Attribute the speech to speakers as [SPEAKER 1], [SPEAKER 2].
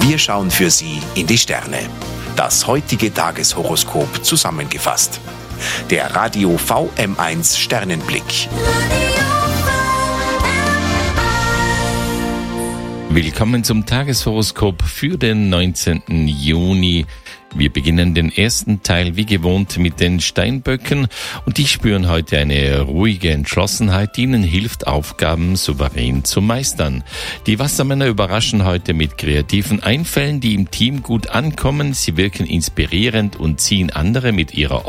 [SPEAKER 1] Wir schauen für Sie in die Sterne. Das heutige Tageshoroskop zusammengefasst. Der Radio VM1 Sternenblick.
[SPEAKER 2] Willkommen zum Tageshoroskop für den 19. Juni. Wir beginnen den ersten Teil wie gewohnt mit den Steinböcken und die spüren heute eine ruhige Entschlossenheit, die ihnen hilft, Aufgaben souverän zu meistern. Die Wassermänner überraschen heute mit kreativen Einfällen, die im Team gut ankommen. Sie wirken inspirierend und ziehen andere mit ihrer